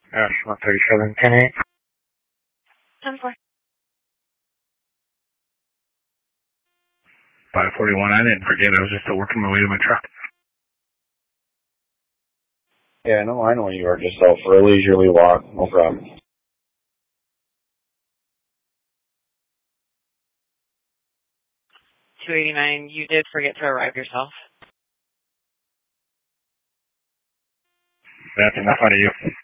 Yes, 137, 10-8. 10-4. 541, I didn't forget. I was just still working my way to my truck. Yeah, no, I know you are just out for a leisurely walk. No problem. 289, you did forget to arrive yourself. That's enough out of you.